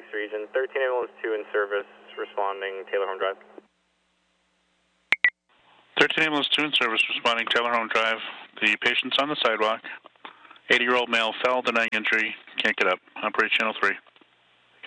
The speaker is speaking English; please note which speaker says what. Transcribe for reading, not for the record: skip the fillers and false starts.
Speaker 1: Phoenix region. 13 ambulance 2 in service, responding Taylor Home Drive.
Speaker 2: 13 ambulance 2 in service, responding Taylor Home Drive. The patient's on the sidewalk. 80-year-old male fell, denying injury. Can't get up. Operate channel 3.